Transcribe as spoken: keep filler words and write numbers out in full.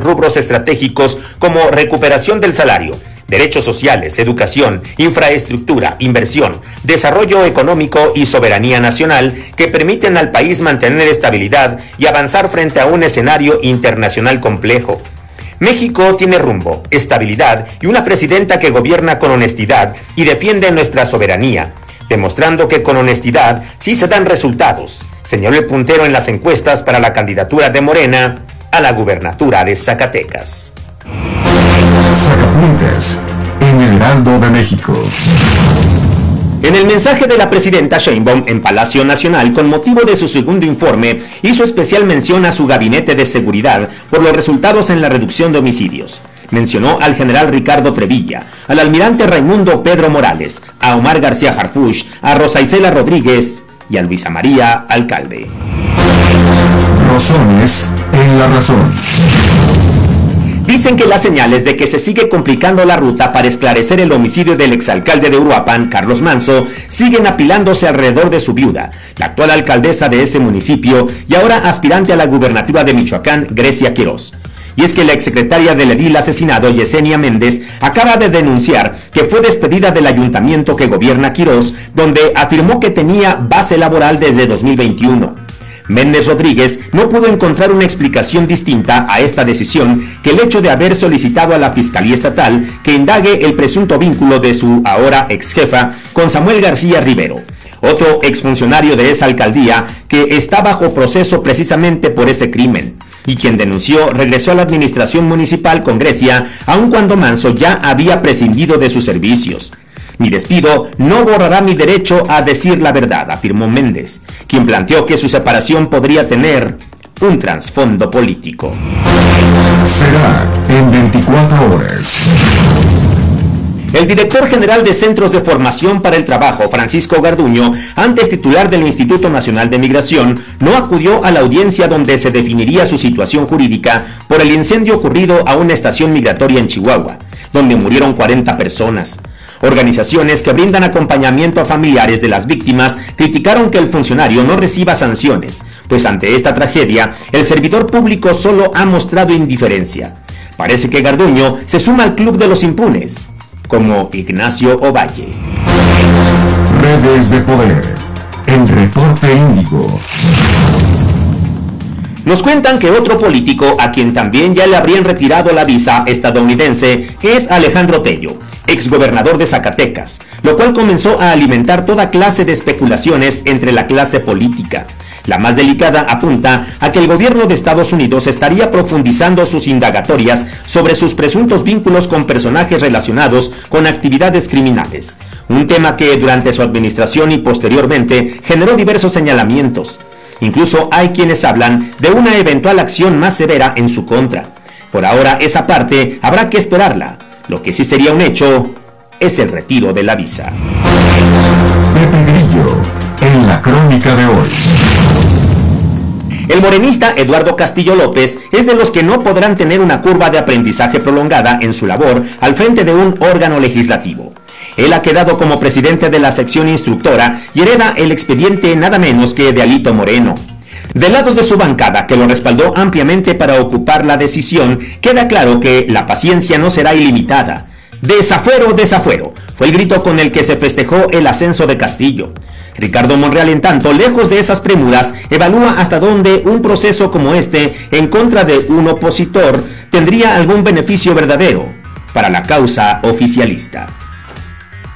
rubros estratégicos como recuperación del salario, derechos sociales, educación, infraestructura, inversión, desarrollo económico y soberanía nacional que permiten al país mantener estabilidad y avanzar frente a un escenario internacional complejo. México tiene rumbo, estabilidad y una presidenta que gobierna con honestidad y defiende nuestra soberanía, demostrando que con honestidad sí se dan resultados, señaló el puntero en las encuestas para la candidatura de Morena a la gubernatura de Zacatecas. Sacapuntas, en el Heraldo de México. En el mensaje de la presidenta Sheinbaum en Palacio Nacional con motivo de su segundo informe, hizo especial mención a su gabinete de seguridad por los resultados en la reducción de homicidios. Mencionó al general Ricardo Trevilla, al almirante Raimundo Pedro Morales, a Omar García Harfuch, a Rosa Isela Rodríguez y a Luisa María Alcalde. Rosones en la razón. Dicen que las señales de que se sigue complicando la ruta para esclarecer el homicidio del exalcalde de Uruapan, Carlos Manzo, siguen apilándose alrededor de su viuda, la actual alcaldesa de ese municipio y ahora aspirante a la gubernatura de Michoacán, Grecia Quiroz. Y es que la exsecretaria del edil asesinado, Yesenia Méndez, acaba de denunciar que fue despedida del ayuntamiento que gobierna Quiroz, donde afirmó que tenía base laboral desde dos mil veintiuno. Méndez Rodríguez no pudo encontrar una explicación distinta a esta decisión que el hecho de haber solicitado a la Fiscalía Estatal que indague el presunto vínculo de su ahora ex jefa con Samuel García Rivero, otro exfuncionario de esa alcaldía que está bajo proceso precisamente por ese crimen, y quien denunció regresó a la administración municipal con Grecia, aun cuando Manzo ya había prescindido de sus servicios. Mi despido no borrará mi derecho a decir la verdad, afirmó Méndez, quien planteó que su separación podría tener un trasfondo político. Será en veinticuatro horas. El director general de Centros de Formación para el Trabajo, Francisco Garduño, antes titular del Instituto Nacional de Migración, no acudió a la audiencia donde se definiría su situación jurídica por el incendio ocurrido a una estación migratoria en Chihuahua, donde murieron cuarenta personas. Organizaciones que brindan acompañamiento a familiares de las víctimas criticaron que el funcionario no reciba sanciones, pues ante esta tragedia, el servidor público solo ha mostrado indiferencia. Parece que Garduño se suma al club de los impunes, como Ignacio Ovalle. Redes de poder. El reporte Índigo. Nos cuentan que otro político a quien también ya le habrían retirado la visa estadounidense es Alejandro Tello, exgobernador de Zacatecas, lo cual comenzó a alimentar toda clase de especulaciones entre la clase política. La más delicada apunta a que el gobierno de Estados Unidos estaría profundizando sus indagatorias sobre sus presuntos vínculos con personajes relacionados con actividades criminales, un tema que durante su administración y posteriormente generó diversos señalamientos. Incluso hay quienes hablan de una eventual acción más severa en su contra. Por ahora esa parte habrá que esperarla. Lo que sí sería un hecho es el retiro de la visa. Pepe Grillo, en la crónica de hoy. El morenista Eduardo Castillo López es de los que no podrán tener una curva de aprendizaje prolongada en su labor al frente de un órgano legislativo. Él ha quedado como presidente de la sección instructora y hereda el expediente nada menos que de Alito Moreno. Del lado de su bancada, que lo respaldó ampliamente para ocupar la decisión, queda claro que la paciencia no será ilimitada. Desafuero, desafuero, fue el grito con el que se festejó el ascenso de Castillo. Ricardo Monreal, en tanto, lejos de esas premuras, evalúa hasta dónde un proceso como este, en contra de un opositor, tendría algún beneficio verdadero para la causa oficialista.